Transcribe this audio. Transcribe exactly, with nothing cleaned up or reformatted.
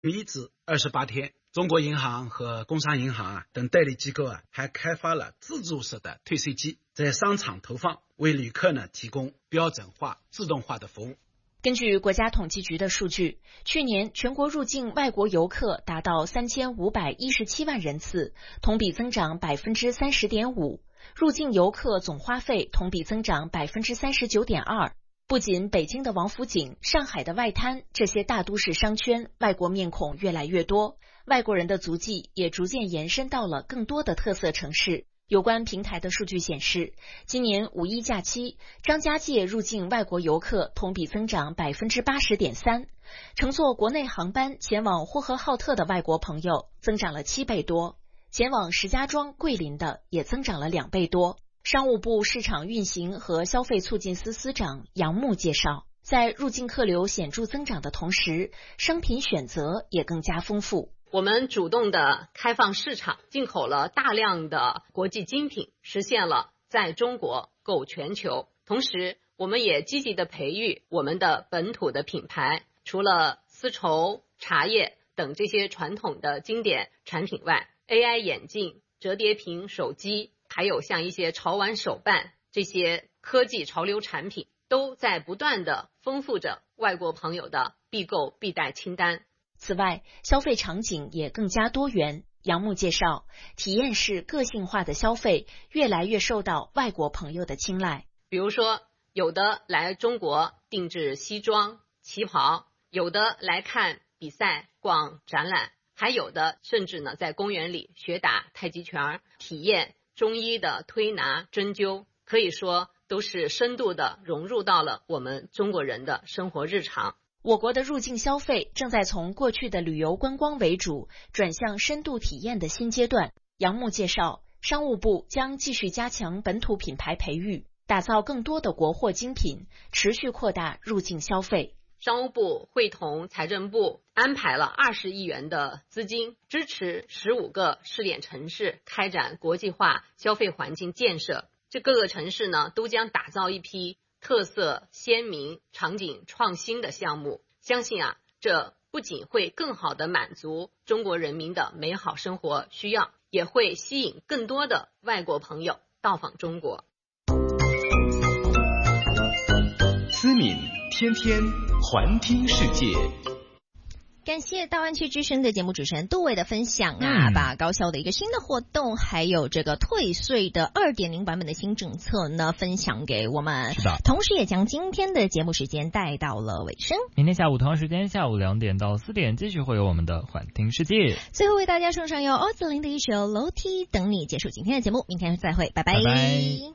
一至二十八天。中国银行和工商银行啊等代理机构啊还开发了自助式的退税机，在商场投放，为旅客呢提供标准化、自动化的服务。 根据国家统计局的数据，去年全国入境外国游客达到三千五百一十七万人次，同比增长百分之三十点五，入境游客总花费同比增长百分之三十九点二。不仅北京的王府井、上海的外滩这些大都市商圈，外国面孔越来越多，外国人的足迹也逐渐延伸到了更多的特色城市。有关平台的数据显示，今年五一假期，张家界入境外国游客同比增长百分之八十点三，乘坐国内航班前往呼和浩特的外国朋友增长了七倍多，前往石家庄、桂林的也增长了两倍多。商务部市场运行和消费促进司司长杨牧介绍，在入境客流显著增长的同时，商品选择也更加丰富。 我们主动的开放市场，进口了大量的国际精品，实现了在中国购全球。同时，我们也积极的培育我们的本土的品牌，除了丝绸、茶叶等这些传统的经典产品外， A I 眼镜、折叠屏手机，还有像一些潮玩手办，这些科技潮流产品都在不断的丰富着外国朋友的必购必带清单。 此外，消费场景也更加多元。杨牧介绍，体验式个性化的消费越来越受到外国朋友的青睐。 比如说，有的来中国定制西装、旗袍，有的来看比赛、逛展览，还有的甚至呢在公园里学打太极拳，体验中医的推拿、针灸，可以说都是深度的融入到了我们中国人的生活日常。 我国的入境消费正在从过去的旅游观光为主，转向深度体验的新阶段。杨牧介绍，商务部将继续加强本土品牌培育，打造更多的国货精品，持续扩大入境消费。 商务部会同财政部安排了二十亿元的资金，支持十五个试点城市开展国际化消费环境建设。这各个城市呢，都将打造一批特色鲜明、场景创新的项目。相信啊，这不仅会更好地满足中国人民的美好生活需要，也会吸引更多的外国朋友到访中国。 思敏天天环听世界。 感谢大湾区之声的节目主持人杜伟的分享啊、嗯，把高校的一个新的活动，还有这个退税的 二点零 版本的新政策呢，分享给我们。 是的， 同时也将今天的节目时间带到了尾声。 明天下午同样时间，下午两点到四点，继续会有我们的环听世界。 最后为大家送上由欧子林的一首《楼梯等你》，结束今天的节目，明天再会，拜拜。 拜拜。